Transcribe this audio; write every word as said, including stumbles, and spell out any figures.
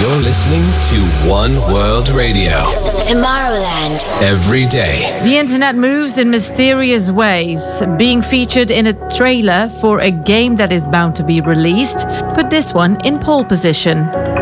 You're listening to One World Radio. Tomorrowland. Every day. The internet moves in mysterious ways. Being featured in a trailer for a game that is bound to be released put this one in pole position.